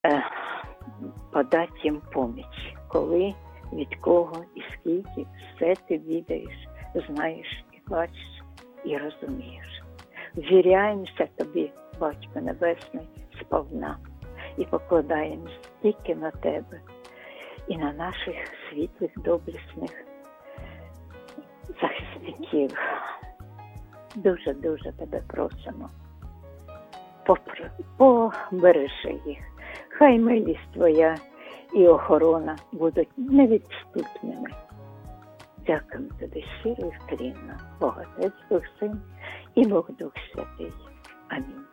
е, подати їм поміч. Коли, від кого і скільки, все ти відаєш, знаєш і бачиш, і розумієш. Ввіряємося тобі, Батько Небесний, сповна, і покладаємось тільки на тебе і на наших світлих, доблесних захисників. Дуже-дуже тебе просимо. Побережи їх. Хай милість твоя і охорона будуть невідступними. Дякую тобі щиро і вклінно, Бог Отець, Бог Син і Бог Дух Святий. Амінь.